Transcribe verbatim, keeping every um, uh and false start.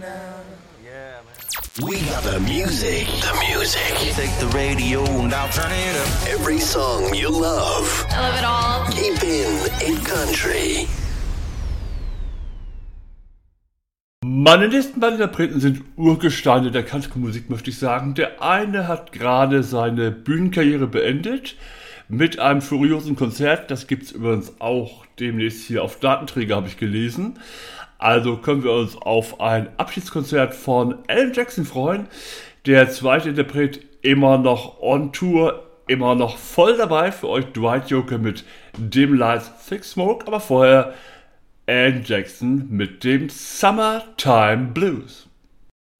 We got the music, the music. Take the radio now, turn it up. Every song you love. I love it all. Keeping it country. Meine nächsten beiden Interpreten sind Urgesteine der Country-Musik, möchte ich sagen. Der eine hat gerade seine Bühnenkarriere beendet mit einem furiosen Konzert. Das gibt es übrigens auch demnächst hier auf Datenträger, habe ich gelesen. Also können wir uns auf ein Abschiedskonzert von Alan Jackson freuen. Der zweite Interpret immer noch on Tour, immer noch voll dabei. Für euch Dwight Yoakam mit Dim Lights, Thick Smoke. Aber vorher Alan Jackson mit dem Summertime Blues.